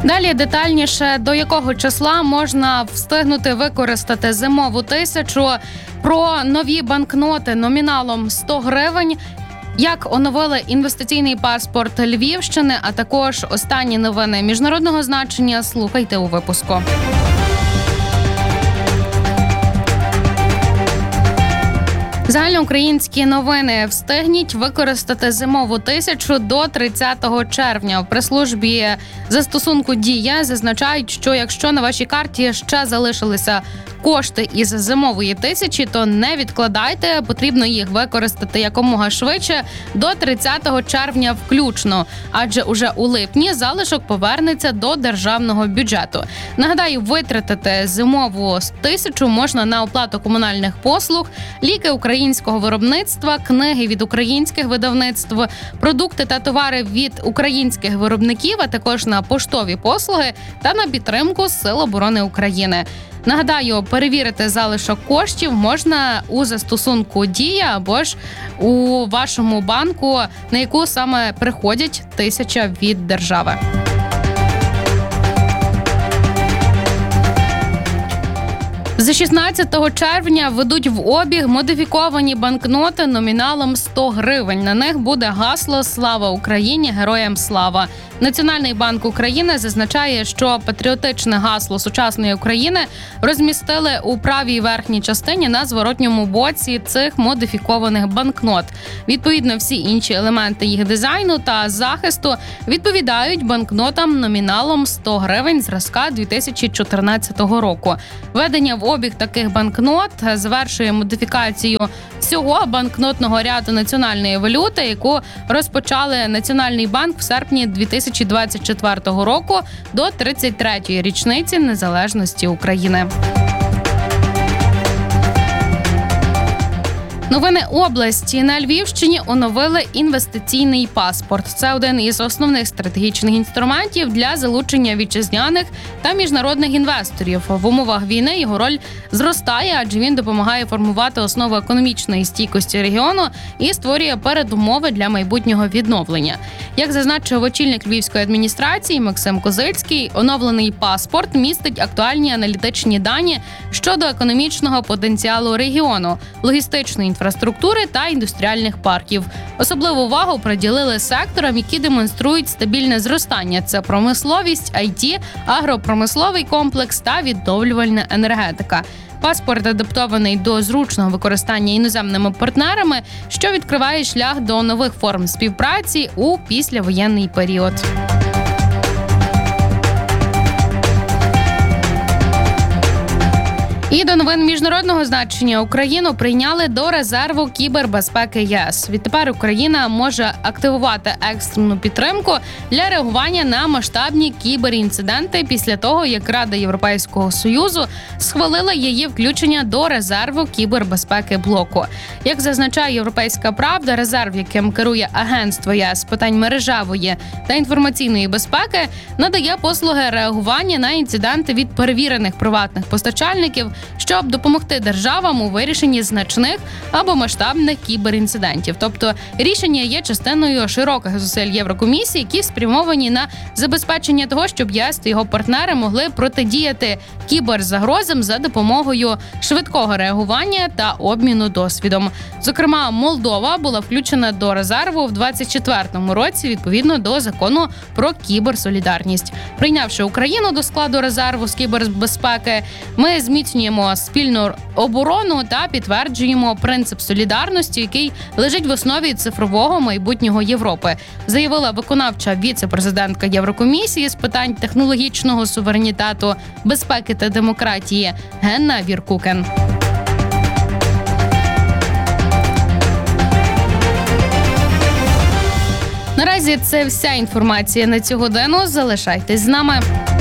Далі детальніше, до якого числа можна встигнути використати зимову 1000, про нові банкноти номіналом 100 гривень, як оновили інвестиційний паспорт Львівщини, а також останні новини міжнародного значення. Слухайте у випуску. Загальноукраїнські новини. Встигніть використати зимову 1000 до 30 червня. В прес-службі застосунку «Дія» зазначають, що якщо на вашій карті ще залишилися кошти із зимової 1000, то не відкладайте, потрібно їх використати якомога швидше до 30 червня включно, адже уже у липні залишок повернеться до державного бюджету. Нагадаю, витратити зимову 1000 можна на оплату комунальних послуг, ліки українського виробництва, книги від українських видавництв, продукти та товари від українських виробників, а також на поштові послуги та на підтримку Сил оборони України. Нагадаю, перевірити залишок коштів можна у застосунку «Дія» або ж у вашому банку, на яку саме приходять 1000 від держави. З 16 червня введуть в обіг модифіковані банкноти номіналом 100 гривень. На них буде гасло «Слава Україні! Героям слава!». Національний банк України зазначає, що патріотичне гасло сучасної України розмістили у правій верхній частині на зворотньому боці цих модифікованих банкнот. Відповідно, всі інші елементи їх дизайну та захисту відповідають банкнотам номіналом 100 гривень зразка 2014 року. Введення в обіг таких банкнот завершує модифікацію всього банкнотного ряду національної валюти, яку розпочали Національний банк в серпні 2024 року до 33-ї річниці незалежності України. Новини області. На Львівщині оновили інвестиційний паспорт. Це один із основних стратегічних інструментів для залучення вітчизняних та міжнародних інвесторів. В умовах війни його роль зростає, адже він допомагає формувати основи економічної стійкості регіону і створює передумови для майбутнього відновлення. Як зазначив очільник Львівської адміністрації Максим Козицький, оновлений паспорт містить актуальні аналітичні дані щодо економічного потенціалу регіону, логістичної інфраструктури та індустріальних парків. Особливу увагу приділили секторам, які демонструють стабільне зростання. Це промисловість, IT, агропромисловий комплекс та відновлювальна енергетика. Паспорт адаптований до зручного використання іноземними партнерами, що відкриває шлях до нових форм співпраці у післявоєнний період. І до новин міжнародного значення. Україну прийняли до резерву кібербезпеки ЄС. Відтепер Україна може активувати екстрену підтримку для реагування на масштабні кіберінциденти після того, як Рада Європейського Союзу схвалила її включення до резерву кібербезпеки блоку. Як зазначає «Європейська правда», резерв, яким керує Агентство ЄС з питань мережевої та інформаційної безпеки, надає послуги реагування на інциденти від перевірених приватних постачальників, щоб допомогти державам у вирішенні значних або масштабних кіберінцидентів. Тобто рішення є частиною широких зусиль Єврокомісії, які спрямовані на забезпечення того, щоб ЄС та його партнери могли протидіяти кіберзагрозам за допомогою швидкого реагування та обміну досвідом. Зокрема, Молдова була включена до резерву в 2024 році відповідно до закону про кіберсолідарність. Прийнявши Україну до складу резерву з кібербезпеки, ми зміцнюємо спільну оборону та підтверджуємо принцип солідарності, який лежить в основі цифрового майбутнього Європи, заявила виконавча віце-президентка Єврокомісії з питань технологічного суверенітету, безпеки та демократії Генна Віркукен. Наразі це вся інформація на цю годину. Залишайтесь з нами.